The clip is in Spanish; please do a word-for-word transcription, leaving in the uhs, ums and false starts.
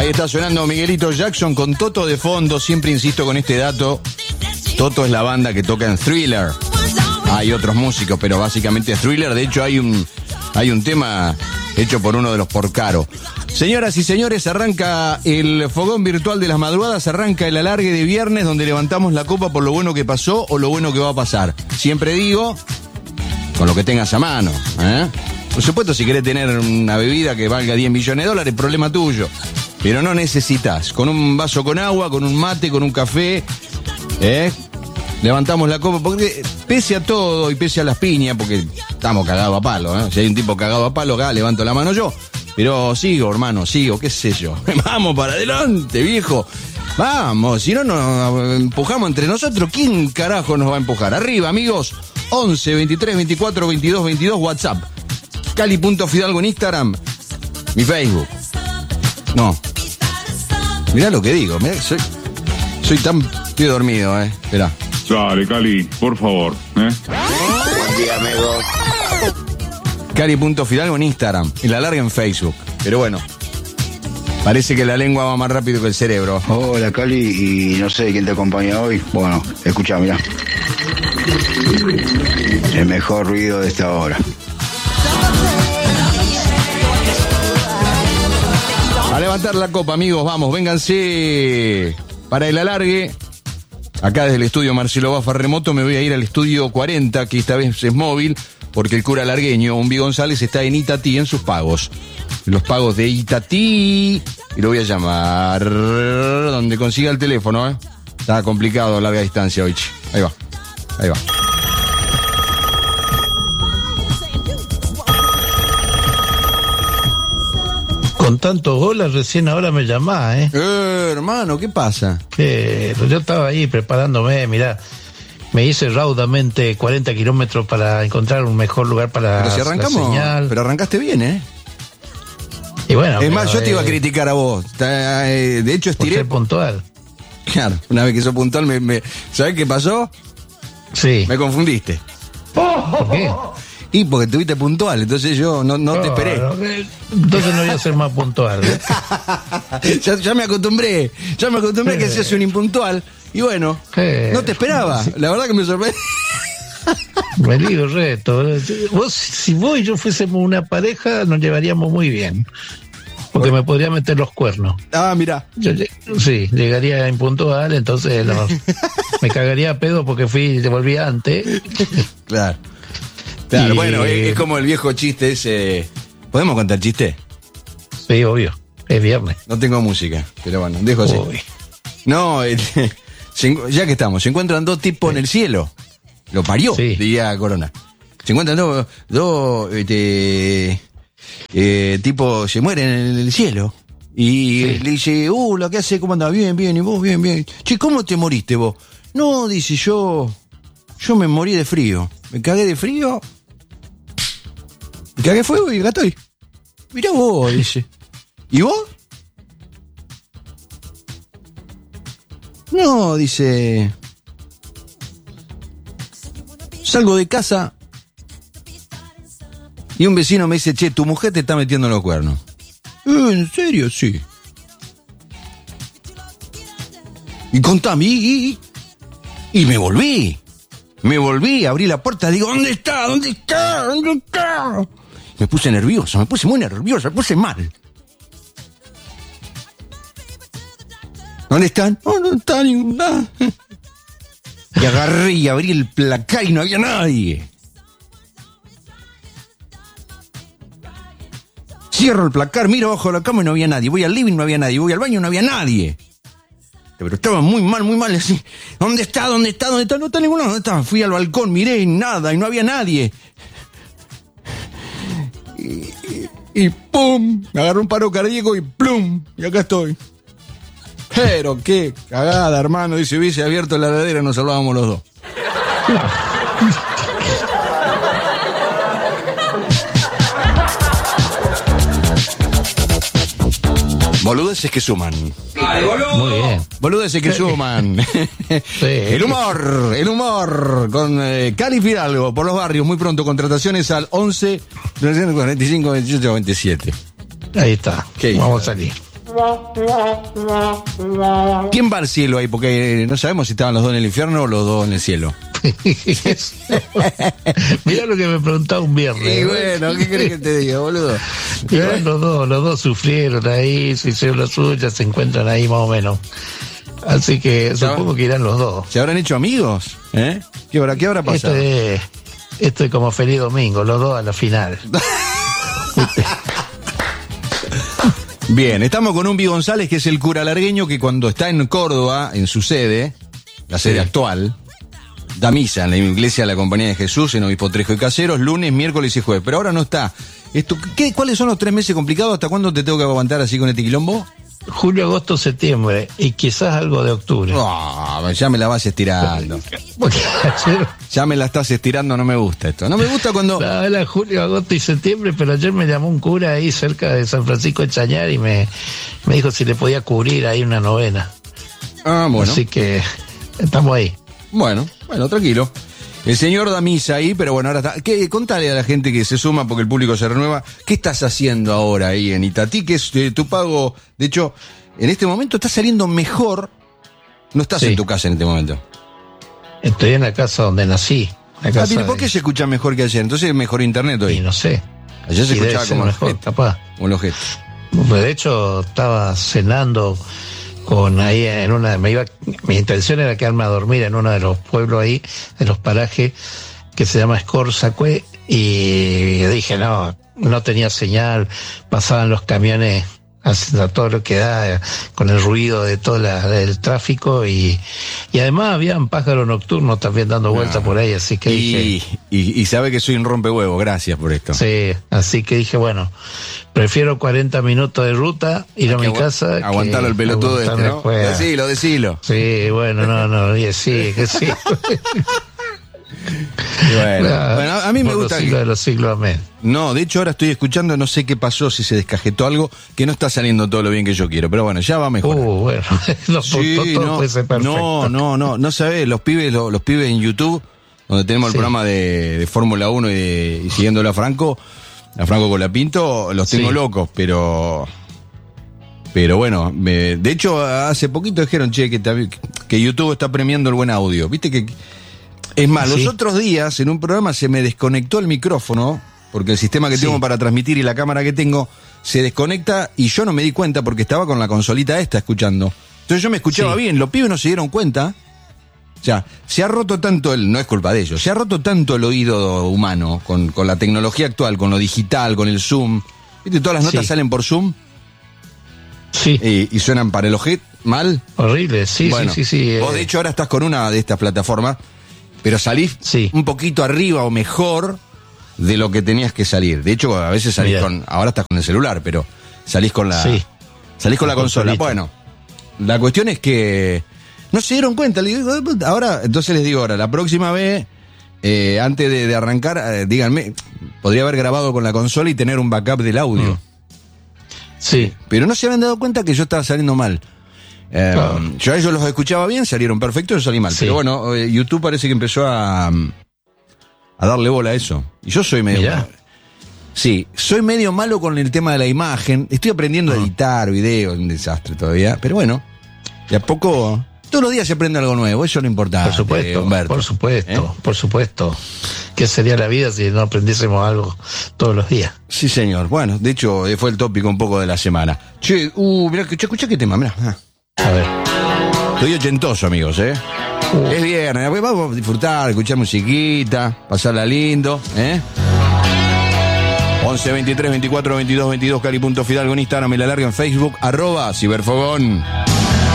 Ahí está sonando Miguelito Jackson con Toto de fondo. Siempre insisto con este dato. Toto es la banda que toca en Thriller. Hay otros músicos, pero básicamente es Thriller. De hecho, hay un, hay un tema hecho por uno de los Porcaro. Señoras y señores, arranca el fogón virtual de las madrugadas. Arranca el alargue de viernes donde levantamos la copa por lo bueno que pasó o lo bueno que va a pasar. Siempre digo, con lo que tengas a mano, ¿eh? Por supuesto, si querés tener una bebida que valga diez millones de dólares, problema tuyo. Pero no necesitas. Con un vaso con agua, con un mate, con un café, ¿eh? Levantamos la copa, porque pese a todo y pese a las piñas, porque estamos cagados a palo, ¿eh? Si hay un tipo cagado a palo, acá levanto la mano yo. Pero sigo, hermano, sigo, qué sé yo. Vamos para adelante, viejo. Vamos, si no nos empujamos entre nosotros, ¿quién carajo nos va a empujar? Arriba, amigos. once, veintitrés, veinticuatro, veintidós, veintidós, WhatsApp. Cali.Fidalgo en Instagram. Mi Facebook. No. Mirá lo que digo. Mirá, soy, soy tan... Estoy dormido, eh. Esperá. Dale, Cali, por favor, ¿eh? Buen día, amigo. Cali.Fidalgo en Instagram. Y la larga en Facebook. Pero bueno. Parece que la lengua va más rápido que el cerebro. Hola, Cali, y no sé quién te acompaña hoy. Bueno, escucha, mirá. El mejor ruido de esta hora. A levantar la copa, amigos, vamos, vénganse para el alargue. Acá desde el estudio Marcelo Bafa Remoto me voy a ir al estudio cuarenta, que esta vez es móvil, porque el cura largueño, Umbi González, está en Itatí en sus pagos. Los pagos de Itatí, y lo voy a llamar donde consiga el teléfono, ¿eh? Está complicado a larga distancia hoy. Ahí va, ahí va. Con tantos goles recién ahora me llamás, ¿eh? Eh, hermano, ¿qué pasa? Que yo estaba ahí preparándome, mirá, me hice raudamente cuarenta kilómetros para encontrar un mejor lugar para pero si arrancamos, la señal. Pero arrancaste bien, ¿eh? Y bueno, es más, pero, yo te iba a eh, criticar a vos. De hecho, por estiré. ser puntual. Claro, una vez que sos puntual, me, me... ¿sabés qué pasó? Sí. Me confundiste. ¿Por qué? Y porque estuviste puntual, entonces yo no, no te esperé. No, entonces no voy a ser más puntual, ¿eh? ya, ya me acostumbré, ya me acostumbré que seas un impuntual. Y bueno, Eh, no te esperaba. La verdad que me sorprendí. Me digo reto. Vos, si vos y yo fuésemos una pareja, nos llevaríamos muy bien. Porque me podría meter los cuernos. Ah, mirá. Yo, sí, llegaría impuntual, entonces no, me cagaría a pedo porque fui y te volví antes. Claro. Claro, Y- bueno, es, es como el viejo chiste ese. ¿Podemos contar chiste? Sí, obvio. Es viernes. No tengo música, pero bueno, dejo así. Uy. No, el- se encu- ya que estamos, se encuentran dos tipos en el cielo. Lo parió, Sí. diría Corona. Se encuentran dos, dos este, eh, tipos, se mueren en el cielo. Y Sí. le dice, uh, ¿qué hace? ¿Cómo andás? Bien, bien, y vos, bien, bien. Che, ¿cómo te moriste vos? No, dice, yo, yo me morí de frío. Me cagué de frío. Me cagué de fuego y acá estoy. Mirá vos, dice. ¿Y vos? No, dice. Salgo de casa y un vecino me dice, che, tu mujer te está metiendo los cuernos. "Eh, ¿En serio? Sí. Y contame, y, y, y me volví. Me volví, abrí la puerta, digo, ¿dónde está? ¿Dónde está? ¿Dónde está? Me puse nervioso, me puse muy nervioso, me puse mal. ¿Dónde están? No, no está ninguna. Y agarré y abrí el placar y no había nadie. Cierro el placar, miro abajo de la cama y no había nadie. Voy al living, no había nadie. Voy al baño, no había nadie. Pero estaba muy mal, muy mal así. ¿Dónde está? ¿Dónde está? ¿Dónde está? No está ninguno. ¿Dónde está? Fui al balcón, miré y nada, y no había nadie. Y, y, y ¡pum! Me agarró un paro cardíaco y ¡plum! Y acá estoy. Pero qué cagada, hermano. Y si hubiese abierto la heladera nos salvábamos los dos. Boludeces que suman. Muy bien. Boludeces que suman. Sí. El humor, el humor con eh, Cali Fidalgo por los barrios. Muy pronto, contrataciones al once, cuarenta y cinco, veintiocho, veintisiete. Ahí está. ¿Qué? Vamos a salir. ¿Quién va al cielo ahí? Porque no sabemos si estaban los dos en el infierno o los dos en el cielo. Mirá lo que me preguntaba un viernes. Y bueno, ¿qué crees que te diga, boludo? Y bueno, los dos, los dos sufrieron ahí, se hicieron la suya, se encuentran ahí más o menos. Así que supongo que irán los dos. ¿Se habrán hecho amigos? ¿Eh? ¿Qué habrá, qué habrá pasado? Esto es, esto es como Feliz Domingo, los dos a la final. Bien, estamos con Umbi González, que es el cura largueño que cuando está en Córdoba, en su sede, la sede Sí. actual, da misa en la iglesia de la Compañía de Jesús, en Obispo Trejo y Caseros, lunes, miércoles y jueves. Pero ahora no está. Esto, ¿qué, ¿Cuáles son los tres meses complicados? ¿Hasta cuándo te tengo que aguantar así con este quilombo? Julio, agosto, septiembre y quizás algo de octubre. Oh, ya me la vas estirando. Porque ayer, Ya me la estás estirando, no me gusta esto. No me gusta cuando... no, era julio, agosto y septiembre, pero ayer me llamó un cura ahí cerca de San Francisco de Chañar y me, me dijo si le podía cubrir ahí una novena. Ah, bueno. Así que estamos ahí. Bueno, bueno, tranquilo. El señor da misa ahí, pero bueno, ahora está. ¿Qué, contale a la gente que se suma porque el público se renueva. ¿Qué estás haciendo ahora ahí en Itatí? Que es eh, tu pago. De hecho, en este momento está saliendo mejor. No estás Sí. en tu casa en este momento. Estoy en la casa donde nací. La Ah, casa mire, ¿por qué de- se escucha mejor que ayer? Entonces es mejor internet Y hoy. no sé. Ayer se Y debe escuchaba ser como mejor, el capaz. como el ojete. Pues de hecho, estaba cenando con ahí en una, me iba, mi intención era quedarme a dormir en uno de los pueblos ahí, de los parajes, que se llama Escorzacue, y dije, no, no tenía señal, pasaban los camiones a todo lo que da, con el ruido de todo la, del tráfico, y, y además habían pájaros nocturnos también dando vueltas por ahí, así que dije... Y, y, y sabe que soy un rompehuevo, gracias por esto. Sí, así que dije, bueno, prefiero cuarenta minutos de ruta, ir a mi Agu- casa. Aguantarlo el pelotudo este, aguantarme ¿no? afuera. Decilo, decilo. Sí, bueno, no, no, y sí, que sí. Y bueno, Ah, bueno, a mí me por gusta. Los siglos de los siglos, amén. No, de hecho ahora estoy escuchando, no sé qué pasó, si se descajetó algo, que no está saliendo todo lo bien que yo quiero, pero bueno, ya va mejor. Uh, bueno, no, Sí, todo no, puede ser perfecto. no, no, no, no sabés, los pibes, los, los pibes en YouTube, donde tenemos el Sí. programa de, de Fórmula uno y, de, y siguiéndolo a Franco, a Franco Colapinto, los tengo Sí. locos, pero... Pero bueno, me- de hecho hace poquito dijeron, che, que, ta- que YouTube está premiando el buen audio, viste que... Es más, Sí. los otros días en un programa se me desconectó el micrófono, porque el sistema que Sí. tengo para transmitir y la cámara que tengo se desconecta y yo no me di cuenta porque estaba con la consolita esta escuchando. Entonces yo me escuchaba Sí. bien, los pibes no se dieron cuenta. O sea, se ha roto tanto el, no es culpa de ellos, se ha roto tanto el oído humano con, con la tecnología actual, con lo digital, con el Zoom. ¿Viste? Todas las notas Sí. salen por Zoom Sí, y, y suenan para el ojete mal. horrible, sí, Bueno, sí, sí, sí. Vos eh, de hecho ahora estás con una de estas plataformas, pero salís Sí. un poquito arriba o mejor de lo que tenías que salir. De hecho, a veces salís Mirá. con, ahora estás con el celular, pero salís con la, Sí. salís con la, La consola. consolita. Bueno, la cuestión es que no se dieron cuenta. Le digo, ahora, entonces les digo ahora, la próxima vez, eh, antes de, de arrancar, eh, díganme, podría haber grabado con la consola y tener un backup del audio. Mm. Sí, Pero no se habían dado cuenta que yo estaba saliendo mal. Eh, Claro. Yo a ellos los escuchaba bien, salieron perfectos, yo salí mal. Sí. Pero bueno, eh, YouTube parece que empezó a, a darle bola a eso. Y yo soy medio... Mirá. Sí, soy medio malo con el tema de la imagen. Estoy aprendiendo a editar videos, un desastre todavía. Pero bueno, de a poco... Todos los días se aprende algo nuevo, eso es lo importante. por supuesto, Humberto. por supuesto, ¿Eh? por supuesto. ¿Qué sería la vida si no aprendiésemos algo todos los días? Sí, señor. Bueno, de hecho, eh, fue el tópico un poco de la semana. Che, uh, mirá, che, escuchá qué tema, mirá. Ah. A ver. Estoy ochentoso, amigos, ¿eh? Uh. Es viernes, vamos a disfrutar, escuchar musiquita, pasarla lindo, ¿eh? once, veintitrés, veinticuatro, veintidós, veintidós, Cali punto Fidalgo en Instagram y la larga en Facebook, arroba Ciberfogón.